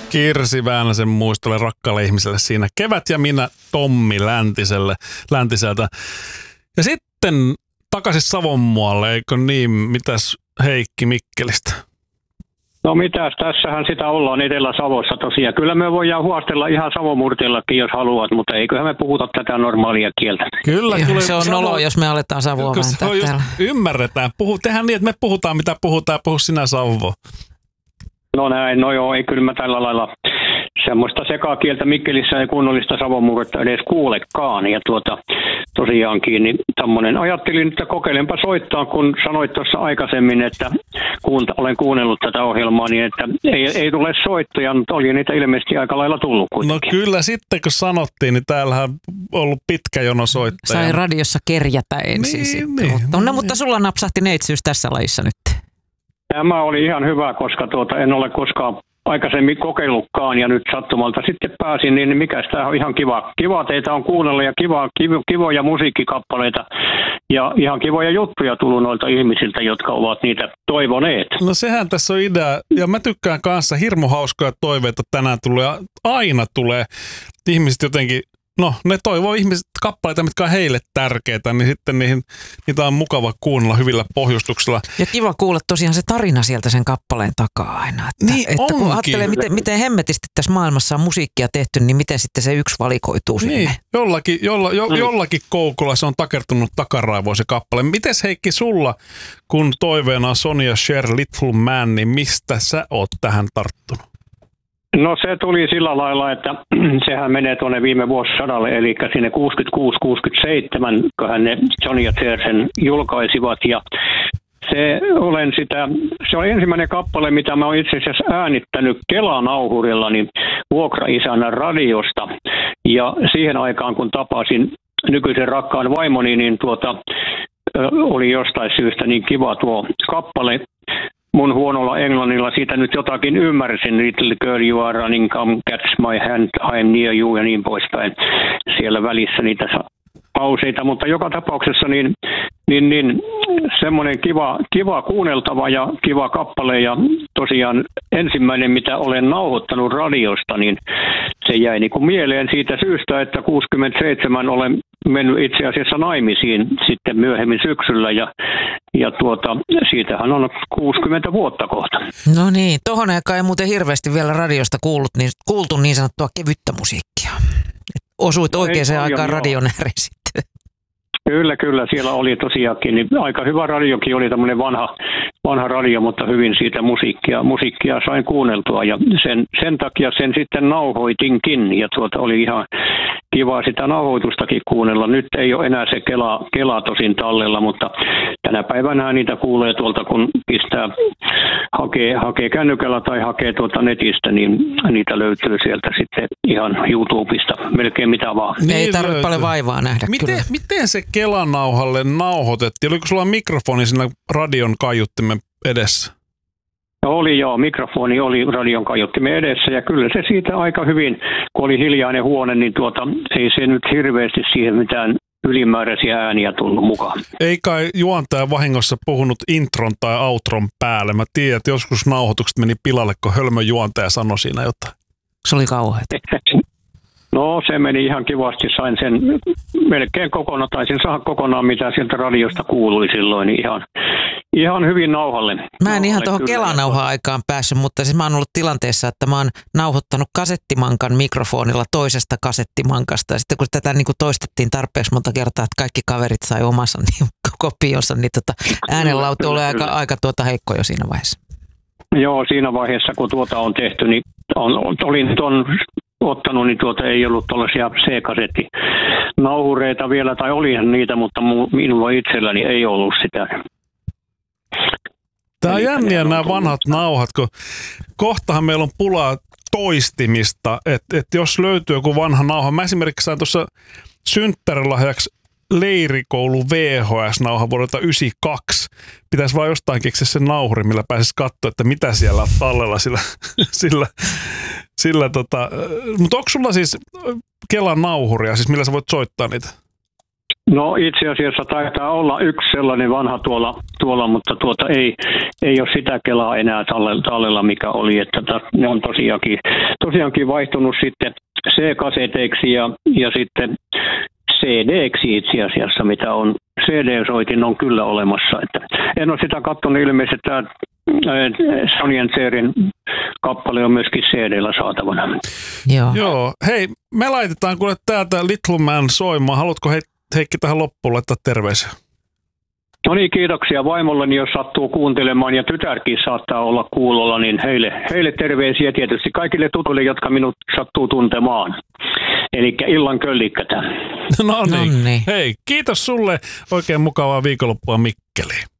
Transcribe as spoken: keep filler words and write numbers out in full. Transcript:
Kirsi Väänäsen muistolle rakkaalle ihmiselle siinä. Kevät ja minä Tommi Läntiselle, Läntiseltä. Ja sitten takaisin Savonmualle, eikö niin? Mitäs Heikki Mikkelistä? No mitäs, tässähän sitä ollaan Etelä-Savossa tosiaan. Kyllä me voidaan huostella ihan savomurteellakin, jos haluat, mutta eiköhän me puhuta tätä normaalia kieltä. Kyllä, Joo, se on Savo... nolo, jos me aletaan Savoa vääntää täällä. Ymmärretään. Puhu, tehdään niin, että me puhutaan mitä puhutaan, puhu sinä Savo. No näin, no joo, ei kyllä mä tällä lailla semmoista sekakieltä Mikkelissä ei kunnollista savomurretta edes kuulekaan. Ja tuota, tosiaankin, niin tämmöinen ajattelin, että kokeilenpa soittaa, kun sanoit tuossa aikaisemmin, että kuunta, olen kuunnellut tätä ohjelmaa, niin että ei, ei tule soittoja, mutta oli niitä ilmeisesti aika lailla tullut kuitenkin. No kyllä sitten, kun sanottiin, niin täällähän on ollut pitkä jono soittaja. Sai radiossa kerjätä ensin niin, sitten. Niin, mutta, niin, no, mutta sulla napsahti neitsyys tässä lajissa nyt. Tämä oli ihan hyvä, koska tuota, en ole koskaan aikaisemmin kokeillutkaan ja nyt sattumalta sitten pääsin, niin mikäs tämä on ihan kiva. Kiva teitä on kuunnella ja kiva, kivo, kivoja musiikkikappaleita ja ihan kivoja juttuja tullut noilta ihmisiltä, jotka ovat niitä toivoneet. No sehän tässä on idea ja mä tykkään kanssa, hirmu hauskoja toiveita tänään tulee ja aina tulee ihmiset jotenkin. No, ne toivoo ihmiset kappaleita, mitkä on heille tärkeitä, niin sitten niihin, niitä on mukava kuunnella hyvillä pohjustuksilla. Ja kiva kuulla tosiaan se tarina sieltä sen kappaleen takaa aina. Että, niin että kun onkin. ajattelee, miten, miten hemmetisti tässä maailmassa on musiikkia tehty, niin miten sitten se yksi valikoituu sinne. Niin, jollakin, jolla, jo, jollakin koukulla se on takertunut takaraivoon se kappale. Mites Heikki sulla, kun toiveena on Sonja Cher, Little Man, niin mistä sä oot tähän tarttunut? No se tuli sillä lailla, että sehän menee tuonne viime vuosisadalle, eli sinne kuusikymmentäkuusi kuusikymmentäseitsemän, kun ne Sonja ja Cher sen julkaisivat. Ja se, olen sitä, se on ensimmäinen kappale, mitä mä oon itse asiassa äänittänyt Kela-nauhurillani vuokraisänä radiosta. Ja siihen aikaan, kun tapasin nykyisen rakkaan vaimoni, niin tuota, oli jostain syystä niin kiva tuo kappale. Mun huonolla englannilla siitä nyt jotakin ymmärsin, Little Girl You Are Running, Come Catch My Hand, I'm Near You ja niin poispäin. Siellä välissä niitä lauseita, mutta joka tapauksessa niin, niin, niin semmoinen kiva, kiva kuunneltava ja kiva kappale ja tosiaan ensimmäinen, mitä olen nauhoittanut radiosta, niin se jäi niin kuin mieleen siitä syystä, että kuusikymmentäseitsemän olen mennyt itse asiassa naimisiin sitten myöhemmin syksyllä ja, ja tuota, siitähän on kuusikymmentä vuotta kohta. No niin, tohon aikaan ei muuten hirveästi vielä radiosta kuullut, niin, kuultu niin sanottua kevyttä musiikkia. Et osuit no oikeaan aikaan radion ääreen sitten. Kyllä, kyllä. Siellä oli tosiaankin niin aika hyvä radiokin, oli tämmöinen vanha, vanha radio, mutta hyvin siitä musiikkia, musiikkia sain kuunneltua ja sen, sen takia sen sitten nauhoitinkin ja tuota oli ihan kiva sitä nauhoitustakin kuunnella. Nyt ei ole enää se Kela, Kela tosin tallella, mutta tänä päivänä niitä kuulee tuolta, kun pistää, hakee, hakee kännykällä tai hakee tuolta netistä, niin niitä löytyy sieltä sitten ihan YouTubesta, melkein mitä vaan. Niin ei tarvitse paljon vaivaa nähdä miten, kyllä. Miten se Kelanauhalle nauhoitettiin? Oliko sulla mikrofoni siinä radion kaiuttimen edessä? Oli joo, mikrofoni oli radion kaiuttimen edessä ja kyllä se siitä aika hyvin, kun oli hiljainen huone, niin tuota, ei se nyt hirveästi siihen mitään ylimääräisiä ääniä tullut mukaan. Ei kai juontaja vahingossa puhunut intron tai outron päälle. Mä tiedän, että joskus nauhoitukset meni pilalle, kun hölmö juontaja sanoi siinä jotain. Se oli kauheaa. No se meni ihan kivasti, sain sen melkein kokonaan, taisin saada kokonaan mitä sieltä radiosta kuului silloin, niin ihan, ihan hyvin nauhalle. Mä en nauhalle ihan tuohon Kelanauha-aikaan päässyt, mutta siis mä oon ollut tilanteessa, että mä oon nauhoittanut kasettimankan mikrofonilla toisesta kasettimankasta. Ja sitten kun tätä niin kuin toistettiin tarpeeksi monta kertaa, että kaikki kaverit sai omassa niin kopionsa, niin tota, äänenlauti oli aika, aika tuota heikko jo siinä vaiheessa. Joo, siinä vaiheessa kun tuota on tehty, niin on, olin tuon ottanut, niin tuota ei ollut tällaisia C-kasettinauhureita vielä, tai olihan niitä, mutta minulla itselläni ei ollut sitä. Tämä on jänniä nämä vanhat nauhat, kun kohtahan meillä on pulaa toistimista, että et jos löytyy joku vanha nauha. Mä esimerkiksi sain tuossa synttärilahjaksi leirikoulu V H S-nauha vuodelta yhdeksänkymmentäkaksi. Pitäisi vaan jostain keksiä sen nauhuri, millä pääsisi katsoa, että mitä siellä on tallella sillä, sillä, sillä tota. Mutta onko sulla siis Kelan nauhuria, siis millä sä voit soittaa niitä? No itse asiassa taitaa olla yksi sellainen vanha tuolla, tuolla mutta tuota ei, ei ole sitä kelaa enää tallella, mikä oli. Että ne on tosiaankin, tosiaankin vaihtunut sitten C-kaseteiksi ja, ja sitten C D:ksi itse asiassa, mitä on. C D-soitin on kyllä olemassa. Että en ole sitä katsonut, ilmeisesti tämä Sonny and Cherin kappale on myöskin C D:llä saatavana. Joo. Joo. Hei, me laitetaan kuule täältä Little Man soimaan. Haluatko he, Heikki tähän loppuun laittaa terveisiä? No niin, kiitoksia vaimolleni, jos sattuu kuuntelemaan ja tytärkin saattaa olla kuulolla, niin heille, heille terveisiä tietysti kaikille tutuille, jotka minut sattuu tuntemaan. Eli illan köllikkätä. No niin. Nonni. Hei, kiitos sulle. Oikein mukavaa viikonloppua Mikkeliin.